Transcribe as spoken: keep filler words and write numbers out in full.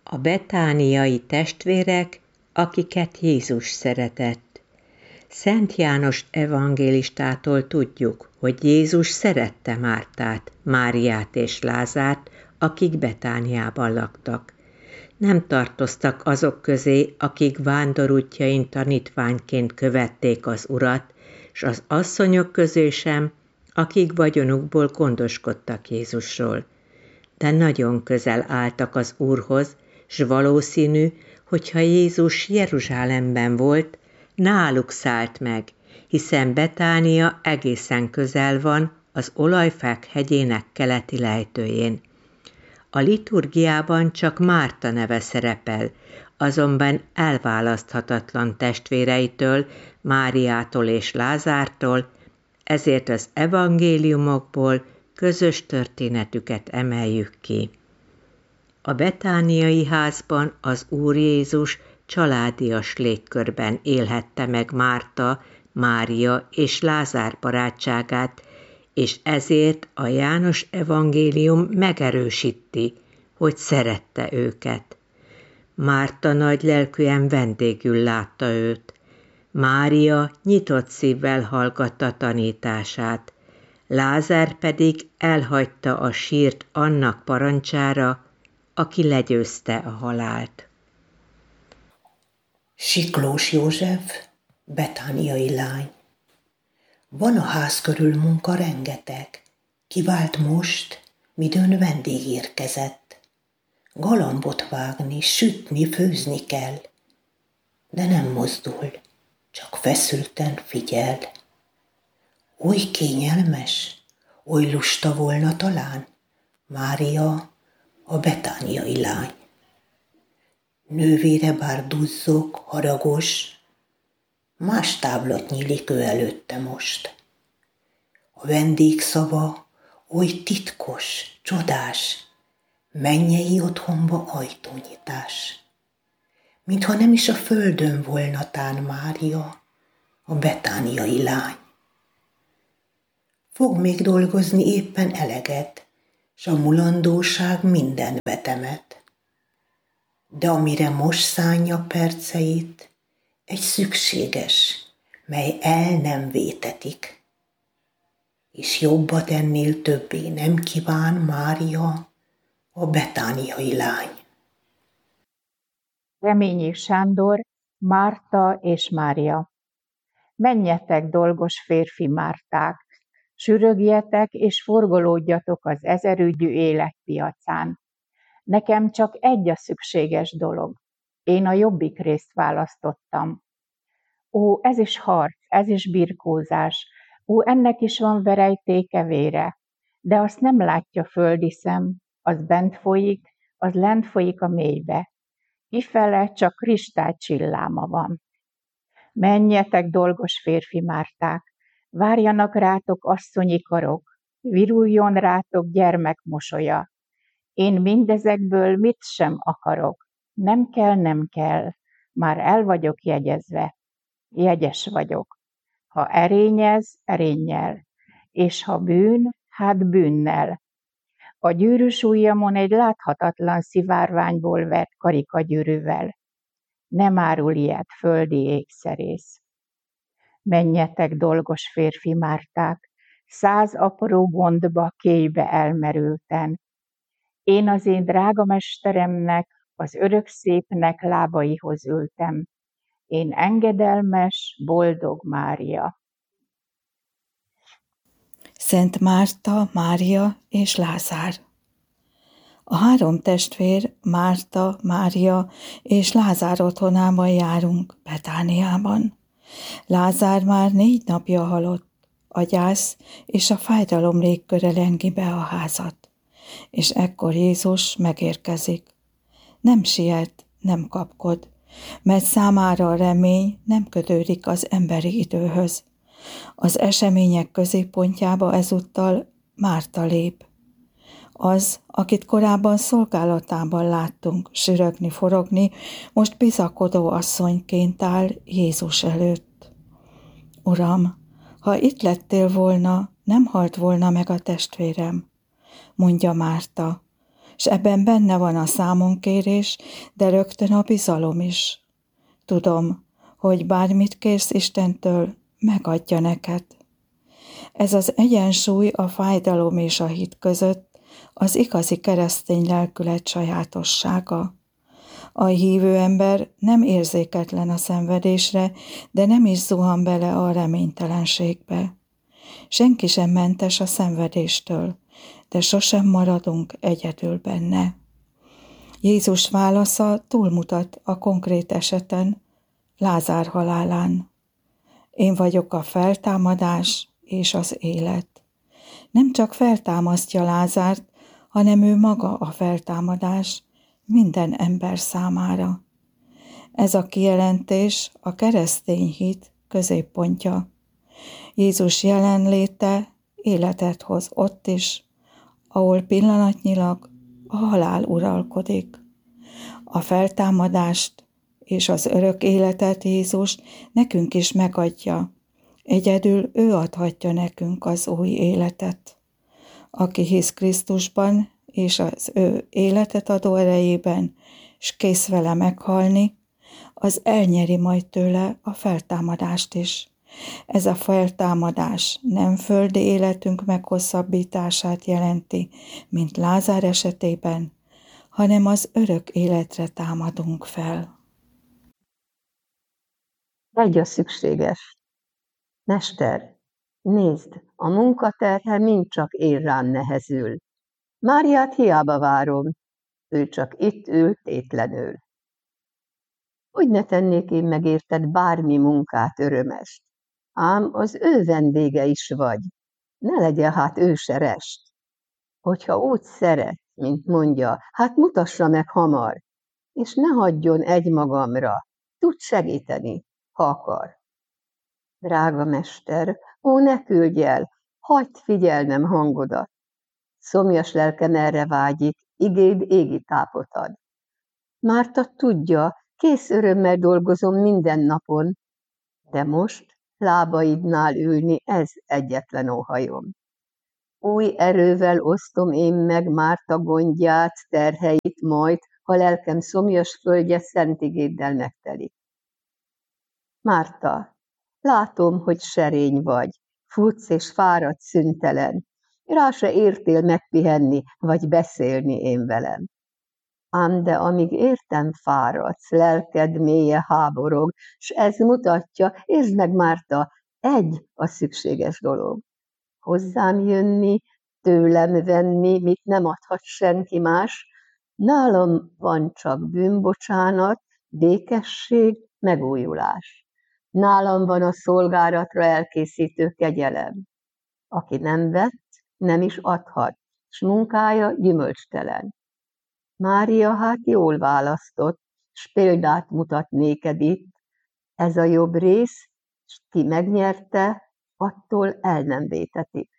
A betániai testvérek, akiket Jézus szeretett. Szent János evangélistától tudjuk, hogy Jézus szerette Mártát, Máriát és Lázárt, akik Betániában laktak. Nem tartoztak azok közé, akik vándorútjain tanítványként követték az Urat, s az asszonyok közé sem, akik vagyonukból gondoskodtak Jézusról. De nagyon közel álltak az Úrhoz, s valószínű, hogyha Jézus Jeruzsálemben volt, náluk szállt meg, hiszen Betánia egészen közel van az Olajfák hegyének keleti lejtőjén. A liturgiában csak Márta neve szerepel, azonban elválaszthatatlan testvéreitől, Máriától és Lázártól, ezért az evangéliumokból közös történetüket emeljük ki. A betániai házban az Úr Jézus családias légkörben élhette meg Márta, Mária és Lázár barátságát, és ezért a János evangélium megerősíti, hogy szerette őket. Márta nagy lelkűen vendégül látta őt, Mária nyitott szívvel hallgatta tanítását, Lázár pedig elhagyta a sírt annak parancsára, aki legyőzte a halált. Siklós József, betániai lány. Van a ház körül munka rengeteg, kivált most, midőn vendég érkezett. Galambot vágni, sütni, főzni kell, de nem mozdul, csak feszülten figyel. Oly kényelmes, oly lusta volna talán Mária, a betániai lány. Nővére bár duzzog, haragos, más táblat nyílik ő előtte most. A vendég szava oly titkos, csodás, mennyei otthonba ajtónyitás. Mintha nem is a földön volna tán Mária, a betániai lány. Fog még dolgozni éppen eleget, s a mulandóság minden betemet. De amire most szánja perceit, egy szükséges, mely el nem vétetik. És jobbat ennél többé nem kíván Mária, a betániai lány. Reményi Sándor, Márta és Mária. Menjetek, dolgos férfi Márták, sürögjetek és forgolódjatok az ezerügyű életpiacán. Nekem csak egy a szükséges dolog. Én a jobbik részt választottam. Ó, ez is harc, ez is birkózás, ó, ennek is van verejtéke vére, de azt nem látja földi szem, az bent folyik, az lent folyik a mélybe. Kifele csak kristálycsilláma van. Menjetek, dolgos férfi Márták, várjanak rátok asszonyi karok, viruljon rátok gyermek mosolya. Én mindezekből mit sem akarok, nem kell, nem kell, már el vagyok jegyezve, jegyes vagyok. Ha erényez, erénnyel, és ha bűn, hát bűnnel. A gyűrűs ujjamon egy láthatatlan szivárványból vert karikagyűrűvel. Nem árul ilyet földi ékszerész. Menjetek, dolgos férfi Márták, száz apró gondba kéjbe elmerülten. Én az én drága mesteremnek, az örök szépnek lábaihoz ültem. Én engedelmes, boldog Mária. Szent Márta, Mária és Lázár. A három testvér, Márta, Mária és Lázár otthonában járunk, Betániában. Lázár már négy napja halott, a gyász és a fájdalom légköre lengi be a házat, és ekkor Jézus megérkezik. Nem siet, nem kapkod, mert számára a remény nem kötődik az emberi időhöz. Az események középpontjába ezúttal Márta lép. Az, akit korábban szolgálatában láttunk sürögni, forogni, most bizakodó asszonyként áll Jézus előtt. Uram, ha itt lettél volna, nem halt volna meg a testvérem, mondja Márta, s ebben benne van a számonkérés, de rögtön a bizalom is. Tudom, hogy bármit kérsz Istentől, megadja neked. Ez az egyensúly a fájdalom és a hit között az igazi keresztény lelkület sajátossága. A hívő ember nem érzéketlen a szenvedésre, de nem is zuhan bele a reménytelenségbe. Senki sem mentes a szenvedéstől, de sosem maradunk egyedül benne. Jézus válasza túlmutat a konkrét eseten, Lázár halálán. Én vagyok a feltámadás és az élet. Nem csak feltámasztja Lázárt, hanem ő maga a feltámadás minden ember számára. Ez a kijelentés a keresztény hit középpontja. Jézus jelenléte életet hoz ott is, ahol pillanatnyilag a halál uralkodik. A feltámadást és az örök életet Jézus nekünk is megadja. Egyedül ő adhatja nekünk az új életet. Aki hisz Krisztusban és az ő életet adó erejében, s kész vele meghalni, az elnyeri majd tőle a feltámadást is. Ez a feltámadás nem földi életünk meghosszabbítását jelenti, mint Lázár esetében, hanem az örök életre támadunk fel. Egy a szükséges. Mester, nézd, a munkaterhe mind csak én rám nehezül. Máriát hiába várom, ő csak itt ül tétlenül. Hogy ne tennék én megérted bármi munkát örömest, ám az ő vendége is vagy, ne legyen hát ő se rest. Hogyha úgy szeret, mint mondja, hát mutassa meg hamar, és ne hagyjon egymagamra, tud segíteni, ha akar. Drága mester, ó, ne küldj el, hagyd figyelnem hangodat. Szomjas lelkem erre vágyik, igéd égi tápot ad. Márta tudja, kész örömmel dolgozom minden napon, de most lábaidnál ülni ez egyetlen óhajom. Új erővel osztom én meg Márta gondját, terheit majd, ha lelkem szomjas földje szent igéddel megtelik. Márta, látom, hogy serény vagy, futsz és fáradsz szüntelen, rá se értél megpihenni, vagy beszélni én velem. Ám de amíg értem fáradsz, lelked mélye háborog, s ez mutatja, értsd meg, Márta, egy a szükséges dolog. Hozzám jönni, tőlem venni, mit nem adhat senki más, nálam van csak bűnbocsánat, békesség, megújulás. Nálam van a szolgálatra elkészítő kegyelem. Aki nem vett, nem is adhat, s munkája gyümölcstelen. Mária hát jól választott, s példát mutat néked itt, ez a jobb rész, s ki megnyerte, attól el nem vétetik.